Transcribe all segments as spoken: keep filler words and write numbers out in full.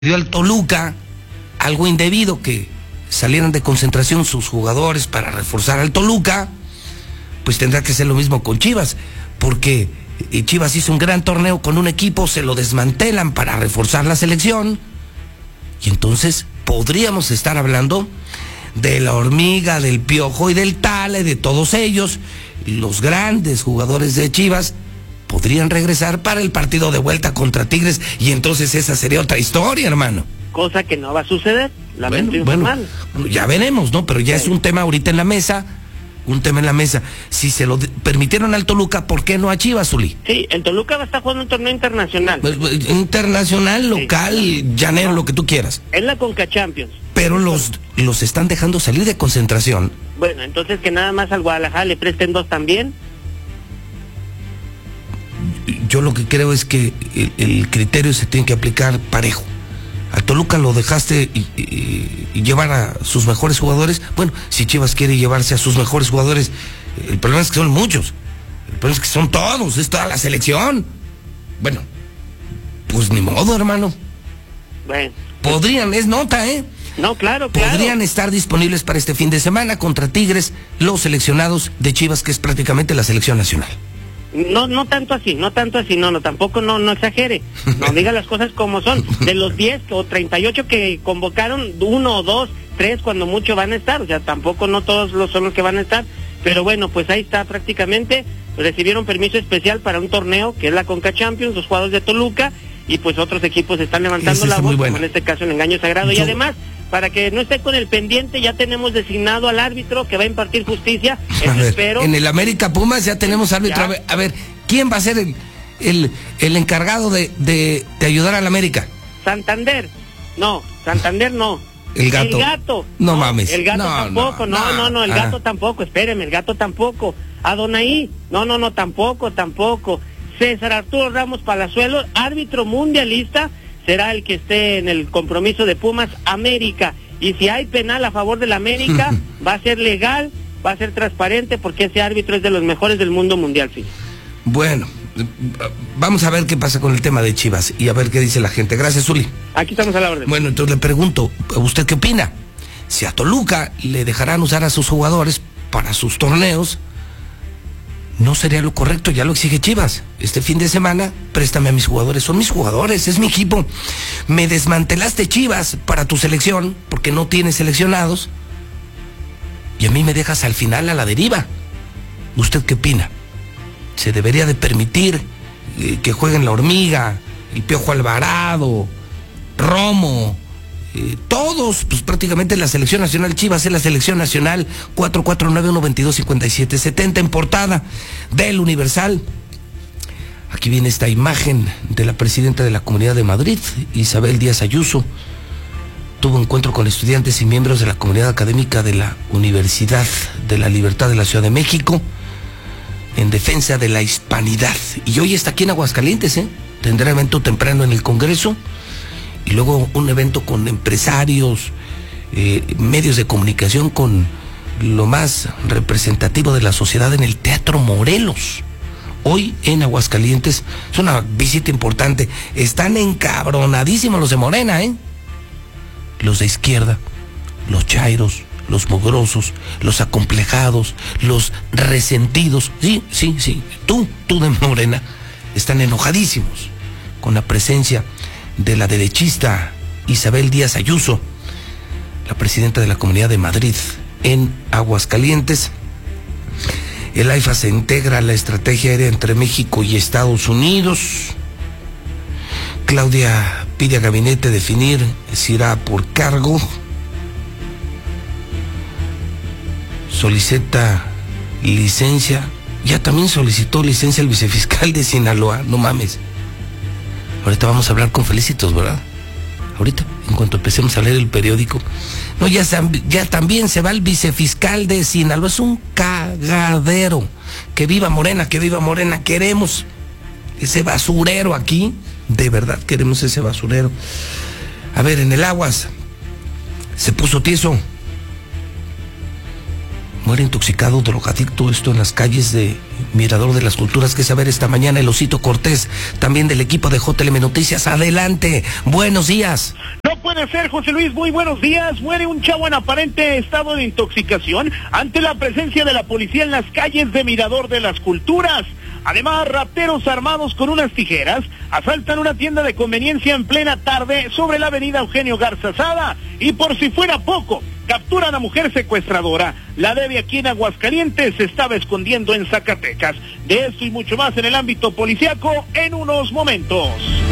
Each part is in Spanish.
dio al Toluca algo indebido, que salieran de concentración sus jugadores para reforzar al Toluca, pues tendrá que ser lo mismo con Chivas, porque Chivas hizo un gran torneo con un equipo, se lo desmantelan para reforzar la selección, y entonces podríamos estar hablando de la Hormiga, del Piojo y del Tale, de todos ellos. Los grandes jugadores de Chivas podrían regresar para el partido de vuelta contra Tigres, y entonces esa sería otra historia, hermano. Cosa que no va a suceder, lamento bueno, bueno, ya veremos, ¿no? Pero ya sí. Es un tema ahorita en la mesa, un tema en la mesa. Si se lo permitieron al Toluca, ¿por qué no a Chivas, Zuli? Sí, el Toluca va a estar jugando un torneo internacional. Pues, internacional, local, sí. llanero, no, lo que tú quieras. Es la Conca Champions. Pero los, los están dejando salir de concentración. Bueno, entonces que nada más al Guadalajara le presten dos también. Yo lo que creo es que el, el criterio se tiene que aplicar parejo. A Toluca lo dejaste y, y, y llevar a sus mejores jugadores. Bueno, si Chivas quiere llevarse a sus mejores jugadores, el problema es que son muchos. El problema es que son todos, es toda la selección. Bueno, pues ni modo, hermano. Bueno. Podrían, es nota, ¿eh? No, claro, claro. Podrían estar disponibles para este fin de semana contra Tigres los seleccionados de Chivas, que es prácticamente la selección nacional. No, no tanto así, no tanto así, no, no, tampoco no, no exagere, no diga las cosas como son. De los diez o treinta y ocho que convocaron, uno o dos, tres cuando mucho van a estar, o sea, tampoco no todos los son los que van a estar, pero bueno, pues ahí está prácticamente, recibieron permiso especial para un torneo que es la Conca Champions, los jugadores de Toluca, y pues otros equipos están levantando la voz, como en este caso el Engaño Sagrado, Yo... y además, para que no esté con el pendiente, ya tenemos designado al árbitro que va a impartir justicia. A ver, espero. En el América Pumas ya tenemos árbitro. A ver, a ver, ¿quién va a ser el, el, el encargado de, de, de ayudar al América? Santander. No, Santander no. El gato. El gato. No, no mames. El gato no, tampoco, no, no, no, no el ah. gato tampoco, espéreme, el gato tampoco. Adonai, no, no, no, tampoco, tampoco. César Arturo Ramos Palazuelos, árbitro mundialista, será el que esté en el compromiso de Pumas América, y si hay penal a favor de la América va a ser legal, va a ser transparente, porque ese árbitro es de los mejores del mundo mundial. Sí. Bueno, vamos a ver qué pasa con el tema de Chivas y a ver qué dice la gente. Gracias, Zuli. Aquí estamos a la orden. Bueno, entonces le pregunto, ¿usted qué opina? Si a Toluca le dejarán usar a sus jugadores para sus torneos, ¿no sería lo correcto? Ya lo exige Chivas. Este fin de semana, préstame a mis jugadores. Son mis jugadores, es mi equipo. Me desmantelaste, Chivas, para tu selección, porque no tienes seleccionados, y a mí me dejas al final a la deriva. ¿Usted qué opina? ¿Se debería de permitir eh, que jueguen la Hormiga, el Piojo Alvarado, Romo, Eh, todos, pues prácticamente la selección nacional? Chivas es la selección nacional. Cuatro cuatro nueve uno veintidós cincuenta y siete setenta, en portada del Universal. Aquí viene esta imagen de la presidenta de la Comunidad de Madrid, Isabel Díaz Ayuso. Tuvo encuentro con estudiantes y miembros de la comunidad académica de la Universidad de la Libertad de la Ciudad de México en defensa de la hispanidad. Y hoy está aquí en Aguascalientes, ¿eh? Tendrá evento temprano en el Congreso, y luego un evento con empresarios, eh, medios de comunicación, con lo más representativo de la sociedad en el Teatro Morelos. Hoy en Aguascalientes es una visita importante. Están encabronadísimos los de Morena, ¿eh? Los de izquierda, los chairos, los mugrosos, los acomplejados, los resentidos. Sí, sí, sí, tú, tú de Morena, están enojadísimos con la presencia de la derechista Isabel Díaz Ayuso, la presidenta de la Comunidad de Madrid en Aguascalientes. El AIFA se integra a la estrategia aérea entre México y Estados Unidos. Claudia pide a gabinete definir si irá por cargo. Solicita licencia. Ya también solicitó licencia el vicefiscal de Sinaloa. No mames. Ahorita vamos a hablar con Felicitos, ¿verdad? Ahorita, en cuanto empecemos a leer el periódico. No, ya, ya también se va el vicefiscal de Sinaloa. Es un cagadero. Que viva Morena, que viva Morena. Queremos ese basurero aquí. De verdad queremos ese basurero. A ver, en el Aguas se puso tieso. Muere intoxicado, drogadicto, esto en las calles de Mirador de las Culturas. Que saber esta mañana el Osito Cortés, también del equipo de J L M Noticias. Adelante, buenos días. No puede ser, José Luis, muy buenos días. Muere un chavo en aparente estado de intoxicación ante la presencia de la policía en las calles de Mirador de las Culturas. Además, rateros armados con unas tijeras asaltan una tienda de conveniencia en plena tarde sobre la avenida Eugenio Garza Sada. Y por si fuera poco, capturan a mujer secuestradora. La debe aquí en Aguascalientes, se estaba escondiendo en Zacatecas. De esto y mucho más en el ámbito policiaco en unos momentos.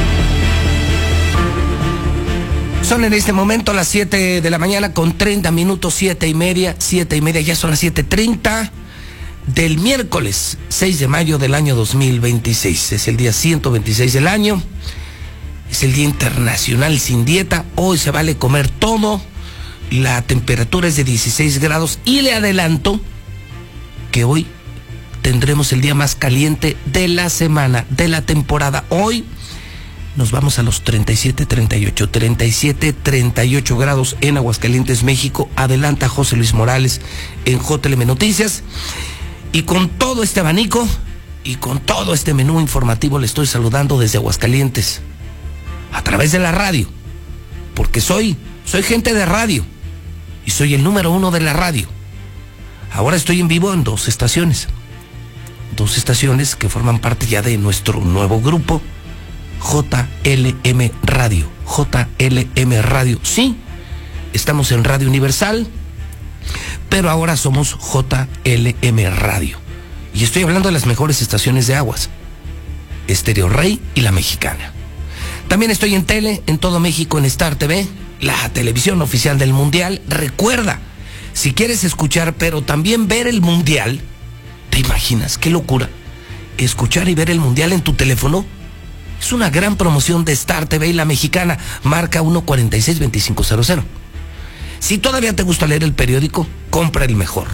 Son en este momento las siete de la mañana con treinta minutos, siete y media, siete y media, ya son las siete treinta del miércoles seis de mayo del año dos mil veintiséis. Es el día ciento veintiséis del año, es el Día Internacional Sin Dieta. Hoy se vale comer todo, la temperatura es de dieciséis grados y le adelanto que hoy tendremos el día más caliente de la semana, de la temporada. Hoy nos vamos a los treinta y siete, treinta y ocho, treinta y siete, treinta y ocho grados en Aguascalientes, México. Adelanta José Luis Morales en J L M Noticias. Y con todo este abanico y con todo este menú informativo le estoy saludando desde Aguascalientes, a través de la radio, porque soy, soy gente de radio y soy el número uno de la radio. Ahora estoy en vivo en dos estaciones, dos estaciones que forman parte ya de nuestro nuevo grupo, J L M Radio, J L M Radio. Sí, estamos en Radio Universal, pero ahora somos J L M Radio. Y estoy hablando de las mejores estaciones de Aguas, Estéreo Rey y La Mexicana. También estoy en tele, en todo México, en Star T V, la televisión oficial del Mundial. Recuerda, si quieres escuchar, pero también ver el Mundial, ¿te imaginas qué locura? Escuchar y ver el Mundial en tu teléfono. Es una gran promoción de Star T V y La Mexicana. Marca uno cuarenta y seis, veinticinco cero cero. Si todavía te gusta leer el periódico, compra el mejor,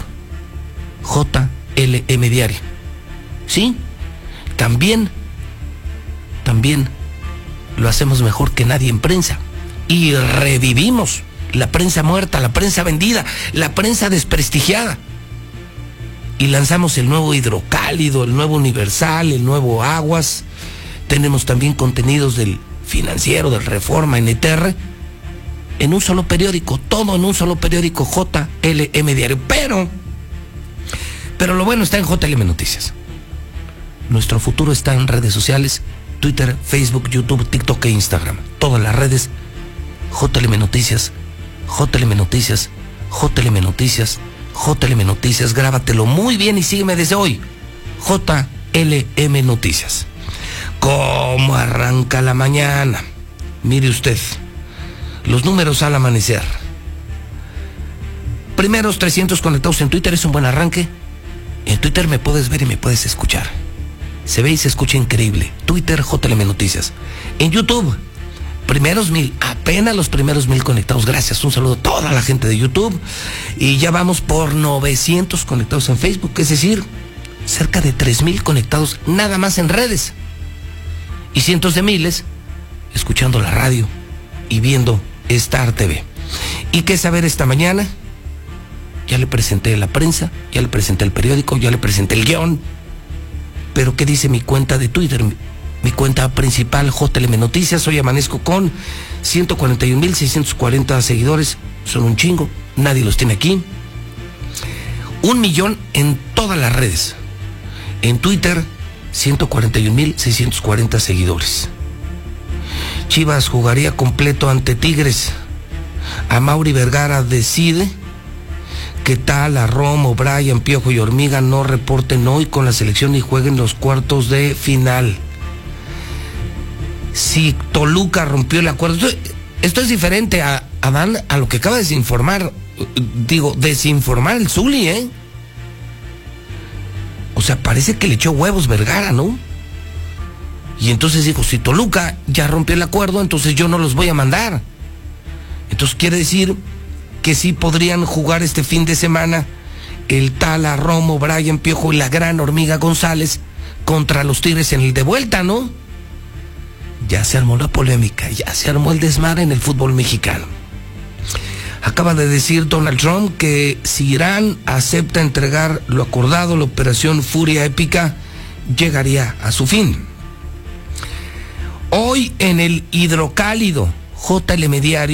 J L M Diario. Sí, también, también lo hacemos mejor que nadie en prensa. Y revivimos la prensa muerta, la prensa vendida, la prensa desprestigiada. Y lanzamos el nuevo Hidrocálido, el nuevo Universal, el nuevo Aguas. Tenemos también contenidos del Financiero, del Reforma, N T R, en un solo periódico, todo en un solo periódico, J L M Diario. Pero, pero lo bueno está en J L M Noticias. Nuestro futuro está en redes sociales, Twitter, Facebook, YouTube, TikTok e Instagram. Todas las redes, J L M Noticias, J L M Noticias, J L M Noticias, J L M Noticias. Grábatelo muy bien y sígueme desde hoy, J L M Noticias. ¿Cómo arranca la mañana? Mire usted, los números al amanecer. Primeros trescientos conectados en Twitter, es un buen arranque. En Twitter me puedes ver y me puedes escuchar. Se ve y se escucha increíble. Twitter, J L M Noticias. En YouTube, primeros mil, apenas los primeros mil conectados. Gracias, un saludo a toda la gente de YouTube. Y ya vamos por novecientos conectados en Facebook, es decir, cerca de tres mil conectados nada más en redes. Y cientos de miles escuchando la radio y viendo Star T V. ¿Y qué saber esta mañana? Ya le presenté la prensa, ya le presenté el periódico, ya le presenté el guión. Pero ¿qué dice mi cuenta de Twitter? Mi, mi cuenta principal, J L M Noticias. Hoy amanezco con ciento cuarenta y un mil seiscientos cuarenta seguidores. Son un chingo, nadie los tiene aquí. Un millón en todas las redes. En Twitter, ciento cuarenta y un mil seiscientos cuarenta seguidores. Chivas jugaría completo ante Tigres. Amaury Vergara decide que Tala, Romo, Brian, Piojo y Hormiga no reporten hoy con la selección y jueguen los cuartos de final. Si Toluca rompió el acuerdo, esto, esto es diferente a, a, Dan, a lo que acaba de desinformar, digo, desinformar el Zuli, ¿eh? O sea, parece que le echó huevos Vergara, ¿no? Y entonces dijo, si Toluca ya rompió el acuerdo, entonces yo no los voy a mandar. Entonces quiere decir que sí podrían jugar este fin de semana el Tala, Romo, Brian, Piojo y la gran Hormiga González contra los Tigres en el de vuelta, ¿no? Ya se armó la polémica, ya se armó el desmadre en el fútbol mexicano. Acaba de decir Donald Trump que si Irán acepta entregar lo acordado, la operación Furia Épica llegaría a su fin. Hoy en el Hidrocálido, J L M Diario